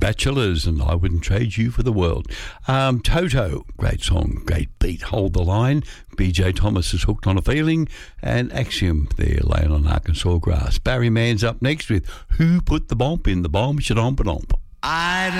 Bachelors and I Wouldn't Trade You for the World. Toto, great song, great beat, Hold the Line. BJ Thomas is Hooked on a Feeling, and Axiom, they're laying on Arkansas grass. Barry Mann's up next with Who Put the Bomb in the Bomb? Shadomp-a-domp.